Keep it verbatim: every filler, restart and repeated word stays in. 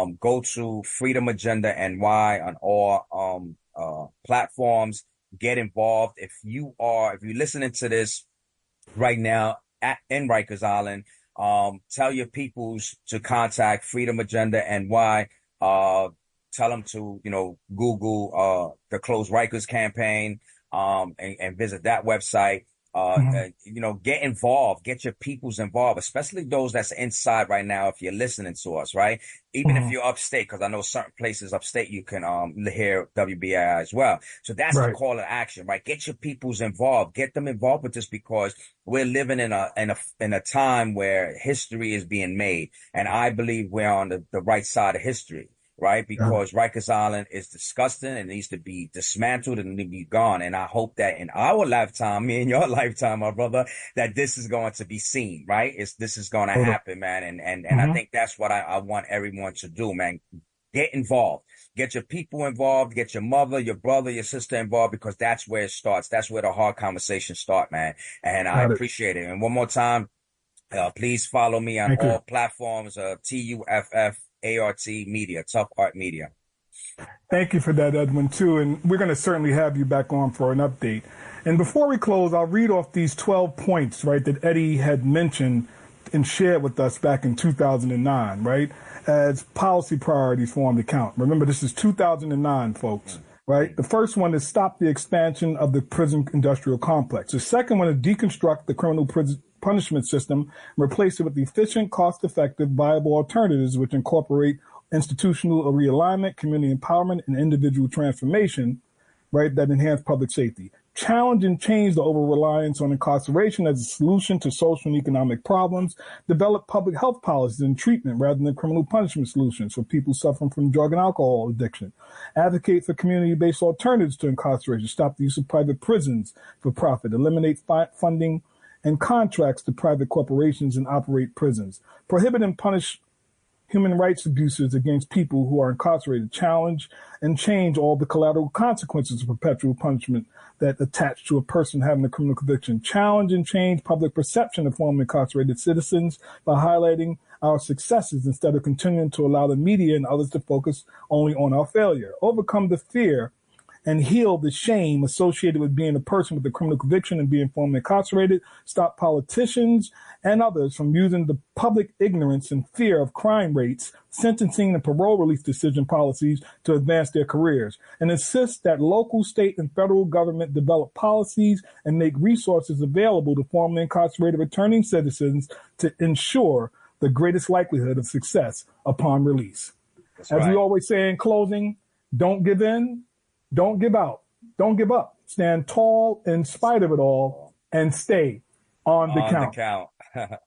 Um, go to Freedom Agenda N Y on all um, uh, platforms. Get involved. If you are, if you're listening to this right now at in Rikers Island, um, tell your peoples to contact Freedom Agenda N Y. Uh, tell them to, you know, Google uh, the Close Rikers campaign um, and, and visit that website. Uh, Mhm. uh, you know, get involved, get your peoples involved, especially those that's inside right now. If you're listening to us, right? Even if Mhm. you're upstate, because I know certain places upstate you can um hear W B A I as well. So that's the Right. call to action, right? Get your peoples involved, get them involved with this because we're living in a in a in a time where history is being made, and I believe we're on the, the right side of history. Right? Yeah. Because Rikers Island is disgusting and needs to be dismantled and need to be gone. And I hope that in our lifetime, me and your lifetime, my brother, that this is going to be seen, right? It's, this is going to Hold up. happen, man. And, and, and I Mhm. think that's what I, I want everyone to do, man. Get involved. Get your people involved. Get your mother, your brother, your sister involved because that's where it starts. That's where the hard conversations start, man. And I Got it. appreciate it. And one more time, uh, please follow me on Thank you. all platforms, uh, T U F F A R T Media, Tough Art Media. Thank you for that, Edwin, too. And we're going to certainly have you back on for an update. And before we close, I'll read off these twelve points, right, that Eddie had mentioned and shared with us back in two thousand nine, right, as policy priorities for on the count. Remember, this is two thousand nine, folks, right? The first one is stop the expansion of the prison industrial complex. The second one is deconstruct the criminal prison punishment system and replace it with efficient, cost-effective, viable alternatives which incorporate institutional realignment, community empowerment, and individual transformation, right, that enhance public safety. Challenge and change the over-reliance on incarceration as a solution to social and economic problems. Develop public health policies and treatment rather than criminal punishment solutions for people suffering from drug and alcohol addiction. Advocate for community-based alternatives to incarceration. Stop the use of private prisons for profit. Eliminate fi- funding and contracts to private corporations and operate prisons. Prohibit and punish human rights abuses against people who are incarcerated. Challenge and change all the collateral consequences of perpetual punishment that attach to a person having a criminal conviction. Challenge and change public perception of former incarcerated citizens by highlighting our successes instead of continuing to allow the media and others to focus only on our failure. Overcome the fear and heal the shame associated with being a person with a criminal conviction and being formerly incarcerated. Stop politicians and others from using the public ignorance and fear of crime rates, sentencing, and parole release decision policies to advance their careers. And insist that local, state, and federal government develop policies and make resources available to formerly incarcerated returning citizens to ensure the greatest likelihood of success upon release. That's As right. we always say in closing, don't give in. Don't give out. Don't give up. Stand tall in spite of it all and stay on the On the count. count.